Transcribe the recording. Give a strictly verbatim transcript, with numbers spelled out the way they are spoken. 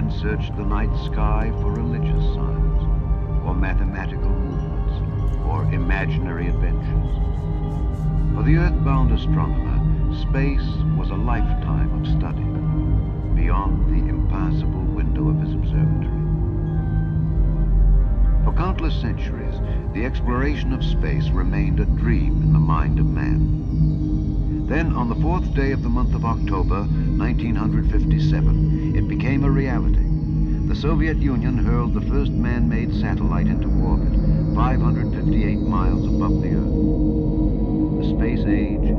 man searched the night sky for religious signs, or mathematical movements, or imaginary adventures. For the earthbound astronomer, space was a lifetime of study, beyond the impassable window of his observatory. For countless centuries, the exploration of space remained a dream in the mind of man. Then, on the fourth day of the month of October, nineteen fifty-seven, it became a reality. The Soviet Union hurled the first man-made satellite into orbit, five hundred fifty-eight miles above the Earth. The space age